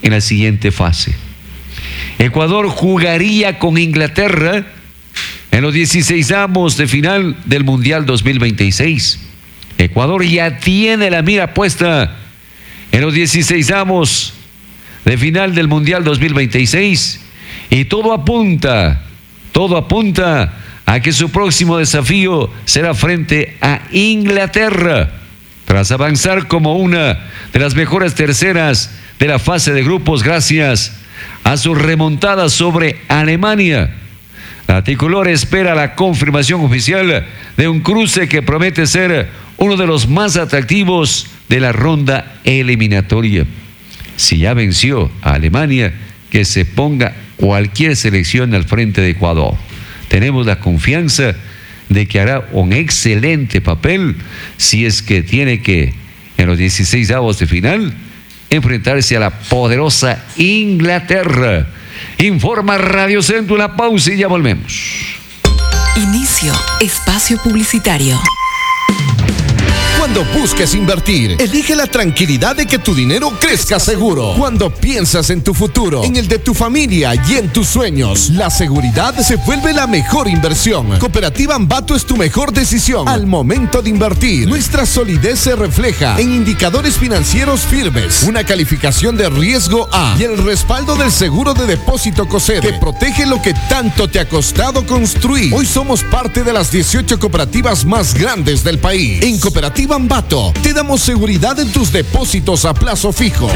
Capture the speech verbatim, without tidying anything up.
en la siguiente fase. Ecuador jugaría con Inglaterra en los dieciseisavos de final del Mundial dos mil veintiséis. Ecuador ya tiene la mira puesta en los dieciseisavos de final del Mundial dos mil veintiséis y todo apunta, todo apunta a que su próximo desafío será frente a Inglaterra, tras avanzar como una de las mejores terceras de la fase de grupos gracias a su remontada sobre Alemania. La tricolor espera la confirmación oficial de un cruce que promete ser uno de los más atractivos de la ronda eliminatoria. Si ya venció a Alemania, que se ponga cualquier selección al frente de Ecuador. Tenemos la confianza de que hará un excelente papel si es que tiene que, en los dieciseisavos de final, enfrentarse a la poderosa Inglaterra. Informa Radio Centro, una pausa y ya volvemos. Inicio espacio publicitario. Cuando busques invertir, elige la tranquilidad de que tu dinero crezca seguro. Cuando piensas en tu futuro, en el de tu familia y en tus sueños, la seguridad se vuelve la mejor inversión. Cooperativa Ambato es tu mejor decisión al momento de invertir. Nuestra solidez se refleja en indicadores financieros firmes, una calificación de riesgo A y el respaldo del seguro de depósito COSEDE que protege lo que tanto te ha costado construir. Hoy somos parte de las dieciocho cooperativas más grandes del país. En Cooperativa Ambato te damos seguridad en tus depósitos a plazo fijo.